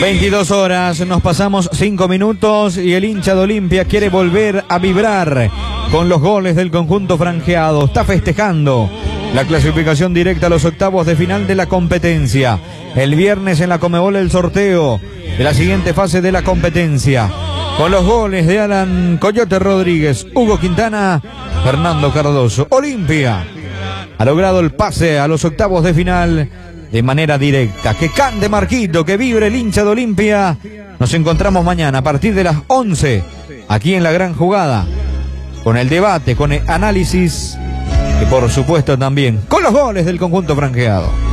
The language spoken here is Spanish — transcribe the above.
22 horas, nos pasamos 5 minutos y el hincha de Olimpia quiere volver a vibrar con los goles del conjunto franjeado. Está festejando la clasificación directa a los octavos de final de la competencia. El viernes en la Conmebol el sorteo de la siguiente fase de la competencia. Con los goles de Alan Coyote Rodríguez, Hugo Quintana, Fernando Cardoso. Olimpia ha logrado el pase a los octavos de final de manera directa. Que cante Marquito, que vibre el hincha de Olimpia. Nos encontramos mañana a partir de las 11 aquí en La Gran Jugada, con el debate, con el análisis y por supuesto también con los goles del conjunto franjeado.